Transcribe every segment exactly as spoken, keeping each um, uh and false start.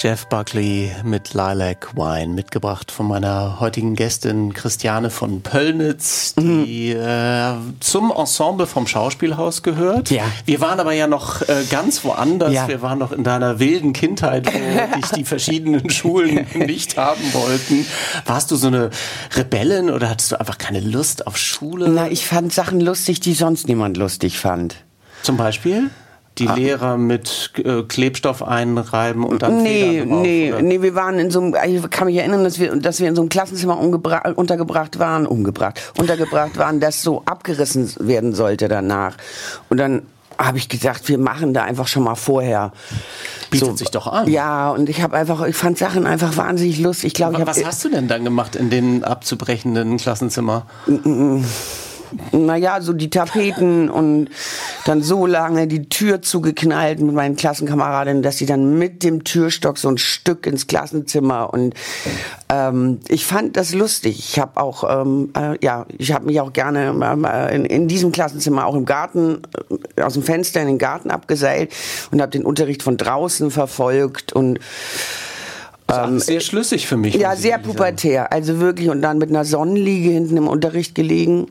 Jeff Buckley mit Lilac Wine, mitgebracht von meiner heutigen Gästin Christiane von Pöllnitz, die mhm. äh, zum Ensemble vom Schauspielhaus gehört. Ja. Wir waren aber ja noch äh, ganz woanders. Ja. Wir waren noch in deiner wilden Kindheit, wo dich die verschiedenen Schulen nicht haben wollten. Warst du so eine Rebellin oder hattest du einfach keine Lust auf Schule? Na, ich fand Sachen lustig, die sonst niemand lustig fand. Zum Beispiel? Die ah. Lehrer mit äh, Klebstoff einreiben und dann nee, Federn drauf, nee, oder? nee, wir waren in so einem, ich kann mich erinnern, dass wir, dass wir in so einem Klassenzimmer umgebra- untergebracht waren, umgebracht, untergebracht waren, das so abgerissen werden sollte danach. Und dann habe ich gedacht, wir machen da einfach schon mal vorher. Bietet so, sich doch an. Ja, und ich habe einfach, ich fand Sachen einfach wahnsinnig lustig. Ich glaub, ich hab, was hast du denn dann gemacht in den abzubrechenden Klassenzimmer? Naja, so die Tapeten und dann so lange die Tür zugeknallt mit meinen Klassenkameradinnen, dass sie dann mit dem Türstock so ein Stück ins Klassenzimmer und ähm, ich fand das lustig. Ich habe auch, ähm, äh, ja, ich habe mich auch gerne äh, in, in diesem Klassenzimmer auch im Garten, äh, aus dem Fenster in den Garten abgeseilt und habe den Unterricht von draußen verfolgt und Ähm, sehr schlüssig für mich. Ja, sehr pubertär. Also wirklich, und dann mit einer Sonnenliege hinten im Unterricht gelegen.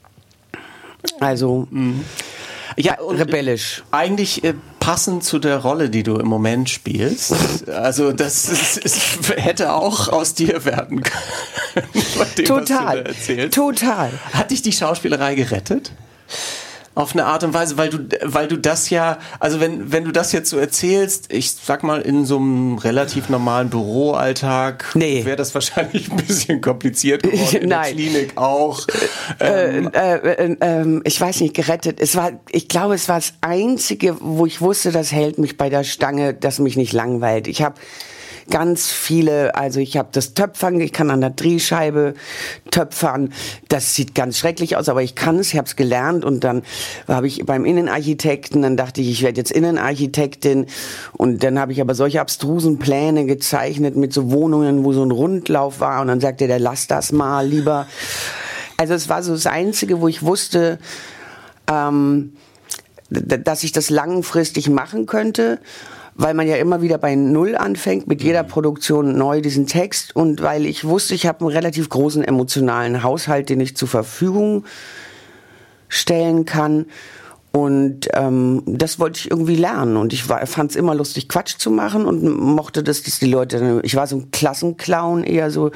Also, mhm. ja, und rebellisch. Eigentlich äh, passend zu der Rolle, die du im Moment spielst. Also das ist, ist, hätte auch aus dir werden können. Dem, total, was du da total. Hat dich die Schauspielerei gerettet? Auf eine Art und Weise, weil du, weil du das ja, also wenn, wenn du das jetzt so erzählst, ich sag mal, in so einem relativ normalen Büroalltag nee. wäre das wahrscheinlich ein bisschen kompliziert geworden. In Nein. der Klinik auch. Ähm. Äh, äh, äh, ich weiß nicht, gerettet. Es war, ich glaube, es war das Einzige, wo ich wusste, das hält mich bei der Stange, das mich nicht langweilt. Ich habe ganz viele, also ich habe das Töpfern, ich kann an der Drehscheibe töpfern. Das sieht ganz schrecklich aus, aber ich kann es, ich habe es gelernt und dann habe ich beim Innenarchitekten, dann dachte ich, ich werde jetzt Innenarchitektin und dann habe ich aber solche abstrusen Pläne gezeichnet mit so Wohnungen, wo so ein Rundlauf war und dann sagte der, lass das mal lieber. Also es war so das Einzige, wo ich wusste, ähm, dass ich das langfristig machen könnte, weil man ja immer wieder bei Null anfängt, mit jeder Produktion neu diesen Text und weil ich wusste, ich habe einen relativ großen emotionalen Haushalt, den ich zur Verfügung stellen kann und ähm, das wollte ich irgendwie lernen und ich fand es immer lustig, Quatsch zu machen und mochte das, dass die Leute, ich war so ein Klassenclown eher so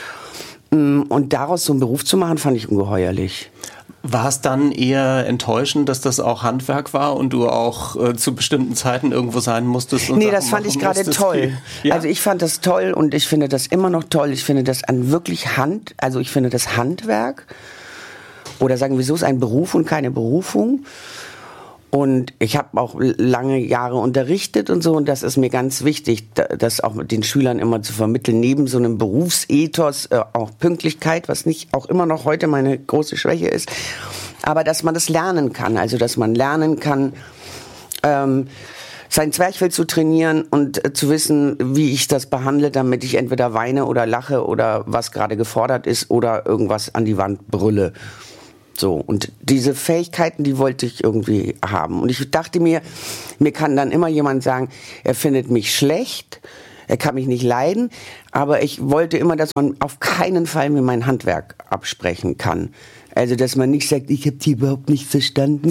und daraus so einen Beruf zu machen, fand ich ungeheuerlich. War es dann eher enttäuschend, dass das auch Handwerk war und du auch äh, zu bestimmten Zeiten irgendwo sein musstest? Und nee, Sachen das fand ich gerade musstest, toll. Die, ja? Also ich fand das toll und ich finde das immer noch toll. Ich finde das an wirklich Hand, also ich finde das Handwerk oder sagen wir so, ist ein Beruf und keine Berufung. Und ich habe auch lange Jahre unterrichtet und so und das ist mir ganz wichtig, das auch mit den Schülern immer zu vermitteln, neben so einem Berufsethos, äh, auch Pünktlichkeit, was nicht auch immer noch heute meine große Schwäche ist, aber dass man das lernen kann, also dass man lernen kann, ähm, sein Zwerchfell zu trainieren und äh, zu wissen, wie ich das behandle, damit ich entweder weine oder lache oder was gerade gefordert ist oder irgendwas an die Wand brülle. So, und diese Fähigkeiten, die wollte ich irgendwie haben. Und ich dachte mir, mir kann dann immer jemand sagen, er findet mich schlecht, er kann mich nicht leiden, aber ich wollte immer, dass man auf keinen Fall mir mein Handwerk absprechen kann. Also, dass man nicht sagt, ich habe die überhaupt nicht verstanden.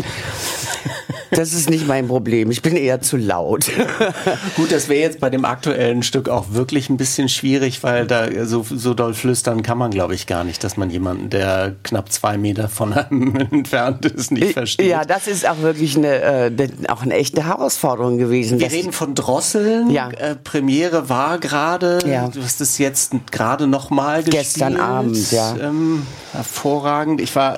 Das ist nicht mein Problem. Ich bin eher zu laut. Gut, das wäre jetzt bei dem aktuellen Stück auch wirklich ein bisschen schwierig, weil da so, so doll flüstern kann man, glaube ich, gar nicht, dass man jemanden, der knapp zwei Meter von einem entfernt ist, nicht versteht. Ja, das ist auch wirklich eine, äh, auch eine echte Herausforderung gewesen. Wir reden von Drosseln. Ja. Äh, Premiere war gerade. Ja. Du hast es jetzt gerade noch mal gespielt. Gestern Abend, ja. Ähm, hervorragend. Ich war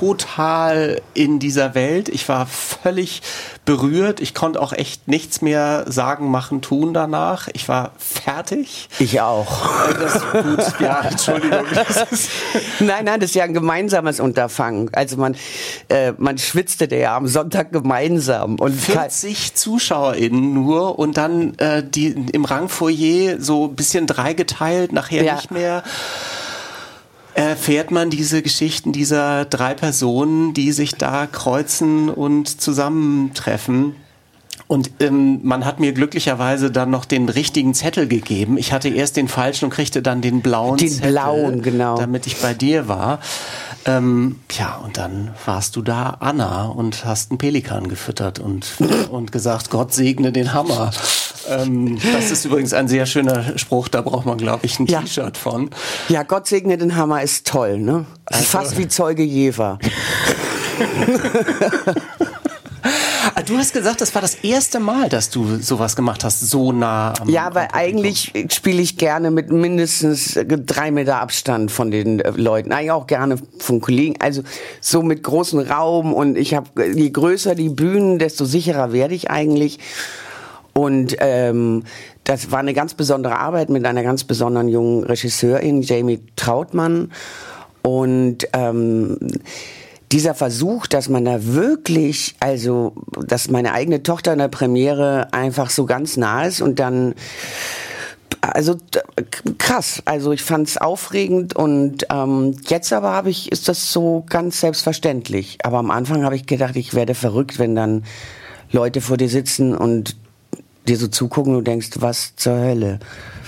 total in dieser Welt. Ich war völlig berührt. Ich konnte auch echt nichts mehr sagen, machen, tun danach. Ich war fertig. Ich auch. Das ist gut. Ja, Entschuldigung. Das ist nein, nein, das ist ja ein gemeinsames Unterfangen. Also man, äh, man schwitzte ja am Sonntag gemeinsam. Und vierzig ZuschauerInnen nur und dann äh, die im Rangfoyer so ein bisschen dreigeteilt, nachher ja. nicht mehr. Erfährt man diese Geschichten dieser drei Personen, die sich da kreuzen und zusammentreffen. Und ähm, man hat mir glücklicherweise dann noch den richtigen Zettel gegeben. Ich hatte erst den falschen und kriegte dann den blauen den Zettel, blauen, genau, damit ich bei dir war. Ähm, ja, und dann warst du da, Anna, und hast einen Pelikan gefüttert und, und gesagt, Gott segne den Hammer. Ähm, das ist übrigens ein sehr schöner Spruch, da braucht man, glaube ich, ein ja. T-Shirt von. Ja, Gott segne den Hammer ist toll, ne? Also, fast wie Zeuge Jever. Du hast gesagt, das war das erste Mal, dass du sowas gemacht hast, so nah am Ja, weil eigentlich spiele ich gerne mit mindestens drei Meter Abstand von den Leuten. Eigentlich auch gerne von Kollegen. Also so mit großem Raum. Und ich habe, je größer die Bühnen, desto sicherer werde ich eigentlich. Und ähm, das war eine ganz besondere Arbeit mit einer ganz besonderen jungen Regisseurin, Jamie Trautmann. Und ähm, dieser Versuch, dass man da wirklich, also, dass meine eigene Tochter in der Premiere einfach so ganz nah ist und dann, also krass, also ich fand's aufregend und ähm, jetzt aber habe ich, ist das so ganz selbstverständlich. Aber am Anfang habe ich gedacht, ich werde verrückt, wenn dann Leute vor dir sitzen und dir so zugucken und du denkst, was zur Hölle.